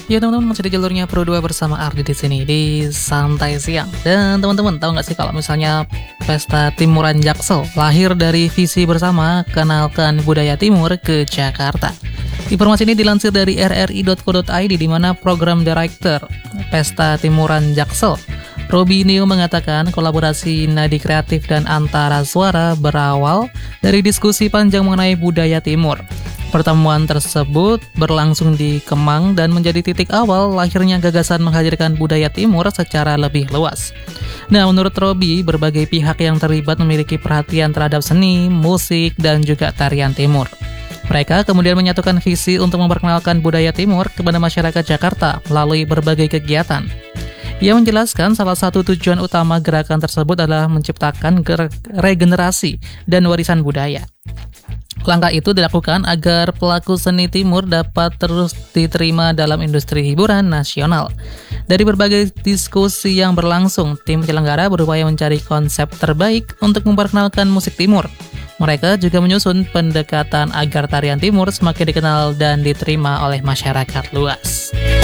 Ya teman-teman, masih di jalurnya Pro 2 bersama Ardi di sini di Santai Siang. Dan teman-teman tahu nggak sih kalau misalnya Pesta Timuran Jaksel lahir dari visi bersama kenalkan budaya timur ke Jakarta. Informasi ini dilansir dari rri.co.id di mana program director Pesta Timuran Jaksel Robi Neo mengatakan kolaborasi nadi kreatif dan antara suara berawal dari diskusi panjang mengenai budaya timur. Pertemuan tersebut berlangsung di Kemang dan menjadi titik awal lahirnya gagasan menghadirkan budaya timur secara lebih luas. Nah, menurut Robi, berbagai pihak yang terlibat memiliki perhatian terhadap seni, musik, dan juga tarian timur. Mereka kemudian menyatukan visi untuk memperkenalkan budaya timur kepada masyarakat Jakarta melalui berbagai kegiatan. Ia menjelaskan salah satu tujuan utama gerakan tersebut adalah menciptakan regenerasi dan warisan budaya. Langkah itu dilakukan agar pelaku seni timur dapat terus diterima dalam industri hiburan nasional. Dari berbagai diskusi yang berlangsung, tim penyelenggara berupaya mencari konsep terbaik untuk memperkenalkan musik timur. Mereka juga menyusun pendekatan agar tarian timur semakin dikenal dan diterima oleh masyarakat luas.